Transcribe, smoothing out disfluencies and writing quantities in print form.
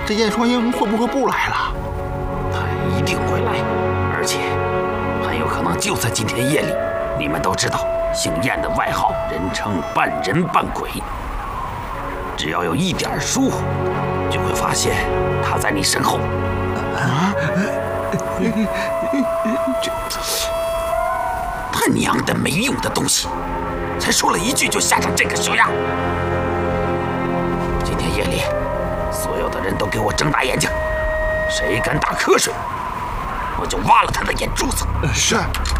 这燕双鹰会不会不来了？ 他一定会来，而且很有可能就在今天夜里。你们都知道，姓燕的外号人称半人半鬼。只要有一点疏忽，就会发现他在你身后。他娘的没用的东西！才说了一句就吓成这个熊样。今天夜里，所有的人都给我睁大眼睛，谁敢打瞌睡，我就挖了他的眼珠子。 是。